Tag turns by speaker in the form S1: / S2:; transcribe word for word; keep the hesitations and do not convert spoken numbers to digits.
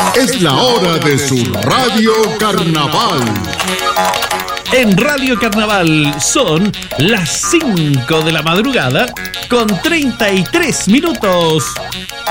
S1: Es la hora de su Radio Carnaval.
S2: En Radio Carnaval son las cinco de la madrugada con treinta y tres minutos.